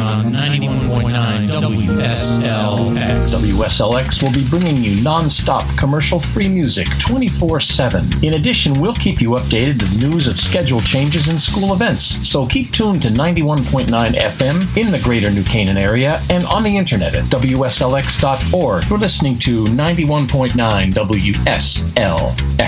on 91.9 WSLX. WSLX will be bringing you non-stop commercial-free music 24/7. In addition, we'll keep you updated with news of schedule changes and school events. So keep tuned to 91.9 FM in the greater New Canaan area and on the internet at WSLX.org. You're listening to 91.9 WSLX.